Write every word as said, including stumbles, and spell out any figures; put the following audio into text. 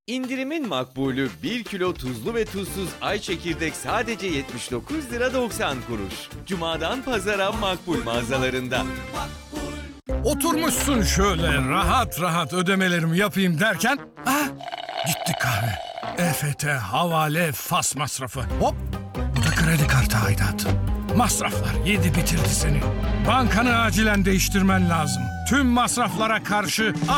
İndirimin makbulü bir kilo tuzlu ve tuzsuz ay çekirdek sadece yetmiş dokuz lira doksan kuruş. Cumadan pazara makbul mağazalarında. Oturmuşsun şöyle rahat rahat ödemelerimi yapayım derken... Ah, gitti kahve. E F T, havale, fas masrafı. Hop, bu da kredi kartı aidatı. Masraflar yedi bitirdi seni. Bankanı acilen değiştirmen lazım. Tüm masraflara karşı